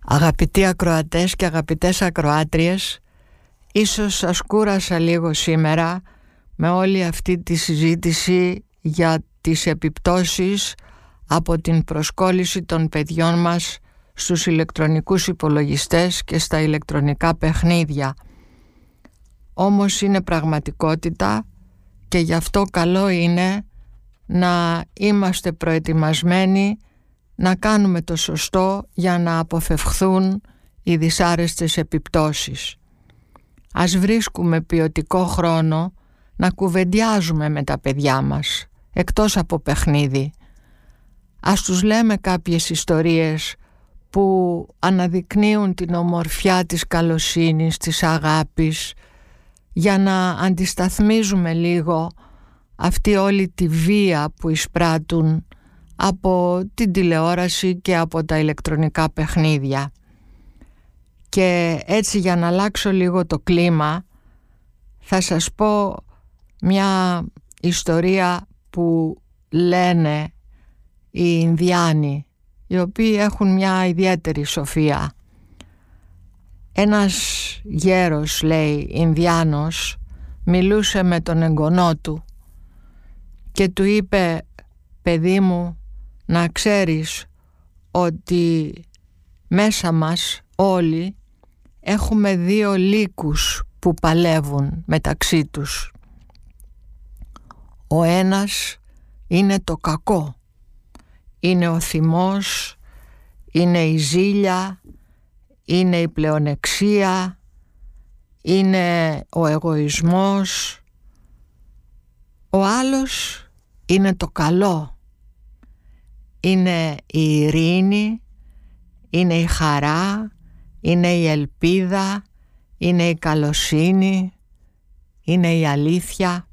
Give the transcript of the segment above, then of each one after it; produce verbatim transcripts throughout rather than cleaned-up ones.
Αγαπητοί ακροατές και αγαπητές ακροάτριες, ίσως σας κούρασα λίγο σήμερα με όλη αυτή τη συζήτηση για τις επιπτώσεις από την προσκόλληση των παιδιών μας στους ηλεκτρονικούς υπολογιστές και στα ηλεκτρονικά παιχνίδια. Όμως είναι πραγματικότητα και γι' αυτό καλό είναι να είμαστε προετοιμασμένοι να κάνουμε το σωστό για να αποφευχθούν οι δυσάρεστες επιπτώσεις. Ας βρίσκουμε ποιοτικό χρόνο να κουβεντιάζουμε με τα παιδιά μας, εκτός από παιχνίδι. Ας τους λέμε κάποιες ιστορίες που αναδεικνύουν την ομορφιά της καλοσύνης, της αγάπης, για να αντισταθμίζουμε λίγο αυτή όλη τη βία που εισπράττουν από την τηλεόραση και από τα ηλεκτρονικά παιχνίδια. Και έτσι, για να αλλάξω λίγο το κλίμα, θα σας πω μια ιστορία που λένε οι Ινδιάνοι, οι οποίοι έχουν μια ιδιαίτερη σοφία. Ένας γέρος, λέει, Ινδιάνος, μιλούσε με τον εγγονό του και του είπε: «Παιδί μου, να ξέρεις ότι μέσα μας όλοι έχουμε δύο λύκους που παλεύουν μεταξύ τους. Ο ένας είναι το κακό, είναι ο θυμός, είναι η ζήλια, είναι η πλεονεξία, είναι ο εγωισμός. Ο άλλος είναι το καλό, είναι η ειρήνη, είναι η χαρά, είναι η ελπίδα, είναι η καλοσύνη, είναι η αλήθεια».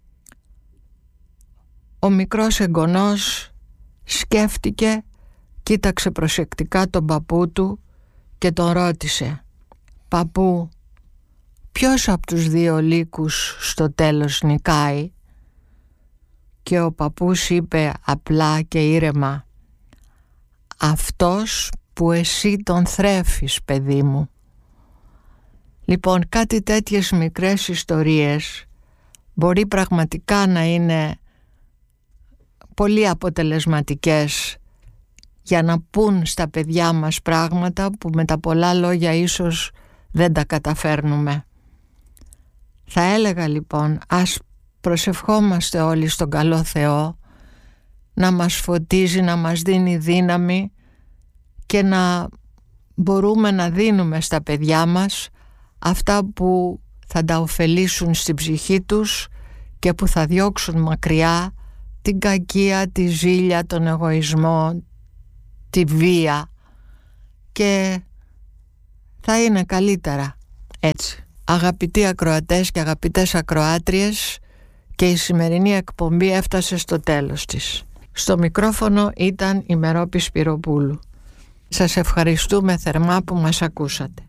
Ο μικρός εγγονός σκέφτηκε, κοίταξε προσεκτικά τον παππού του και τον ρώτησε: «Παππού, ποιος από τους δύο λύκους στο τέλος νικάει?» Και ο παππούς είπε απλά και ήρεμα: «Αυτός που εσύ τον θρέφεις, παιδί μου». Λοιπόν, κάτι τέτοιες μικρές ιστορίες μπορεί πραγματικά να είναι πολύ αποτελεσματικές για να πούν στα παιδιά μας πράγματα που με τα πολλά λόγια ίσως δεν τα καταφέρνουμε. Θα έλεγα λοιπόν, ας προσευχόμαστε όλοι στον καλό Θεό να μας φωτίζει, να μας δίνει δύναμη και να μπορούμε να δίνουμε στα παιδιά μας αυτά που θα τα ωφελήσουν στην ψυχή τους και που θα διώξουν μακριά την κακία, τη ζήλια, τον εγωισμό, τη βία, και θα είναι καλύτερα έτσι. Αγαπητοί ακροατές και αγαπητές ακροάτριες, και η σημερινή εκπομπή έφτασε στο τέλος της. Στο μικρόφωνο ήταν η Μερόπη Σπυροπούλου. Σας ευχαριστούμε θερμά που μας ακούσατε.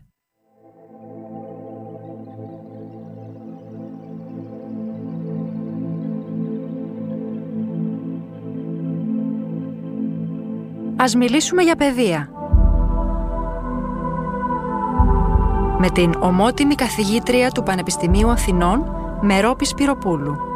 Ας μιλήσουμε για παιδεία. Με την ομότιμη καθηγήτρια του Πανεπιστημίου Αθηνών, Μερόπη Σπυροπούλου.